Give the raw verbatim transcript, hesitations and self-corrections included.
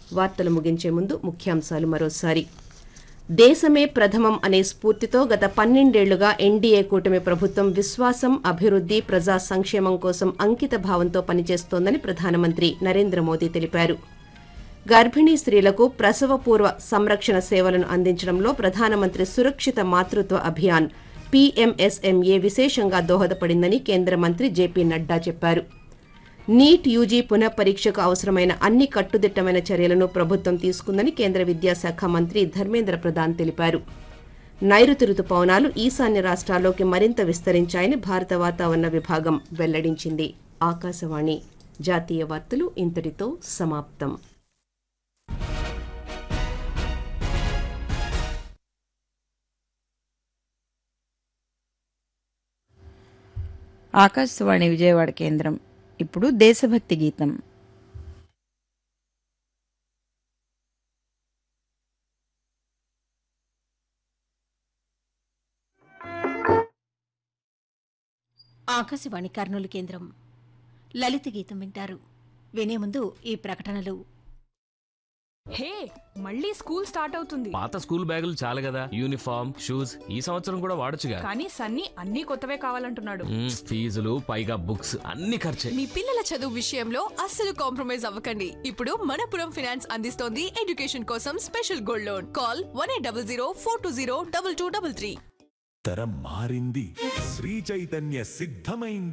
వార్తలు ముగించే ముందు ముఖ్యాంశాలు మరోసారి. దేశమే ప్రథమం అనే స్ఫూర్తితో గత పన్నెండేళ్లుగా ఎన్డీఏ కూటమి ప్రభుత్వం విశ్వాసం, అభివృద్ది, ప్రజా సంక్షేమం కోసం అంకిత భావంతో పనిచేస్తోందని ప్రధానమంత్రి నరేంద్ర మోదీ తెలిపారు. గర్భిణీ స్త్రీలకు ప్రసవపూర్వ సంరక్షణ సేవలను అందించడంలో ప్రధానమంత్రి సురక్షిత మాతృత్వ అభియాన్ పీఎంఎస్ఎంఏ విశేషంగా దోహదపడిందని కేంద్ర మంత్రి జేపీ నడ్డా చెప్పారు. నీట్ యూజీ పునఃపరీక్షకు అవసరమైన అన్ని కట్టుదిట్టమైన చర్యలను ప్రభుత్వం తీసుకుందని కేంద్ర విద్యాశాఖ మంత్రి ధర్మేంద్ర ప్రధాన్ తెలిపారు. నైరుతి రుతుపవనాలు ఈశాన్య రాష్ట్రాల్లోకి మరింత విస్తరించాయని భారత వాతావరణ విభాగం వెల్లడించింది. ఆకాశవాణి జాతీయ వార్తలు ఇంతటితో సమాప్తం. ఆకాశవాణి విజయవాడ కేంద్రం. ఇప్పుడు దేశభక్తి గీతం. ఆకాశవాణి కర్నూలు కేంద్రం. లలిత గీతం వింటారు. వినే ముందు ఈ ప్రకటనలు. హే, మళ్ళీ స్కూల్ స్టార్ట్ అవుతుంది. పాత స్కూల్ బ్యాగులు చాలు కదా, యూనిఫామ్, షూస్ ఈ సంవత్సరం కూడా వాడొచ్చుగా. కానీ సన్నీ అన్ని కొత్తవే కావాలంటున్నాడు. ఫీజులు పైగా బుక్స్ అన్ని ఖర్చే. మీ పిల్లల చదువు విషయంలో అస్సలు కాంప్రమైజ్ అవ్వకండి. ఇప్పుడు మనపురం ఫైనాన్స్ అందిస్తోంది ఎడ్యుకేషన్ కోసం special gold loan. Call one eight double zero four two zero double two double three. తరం మారింది, శ్రీ చైతన్య సిద్ధమైంది.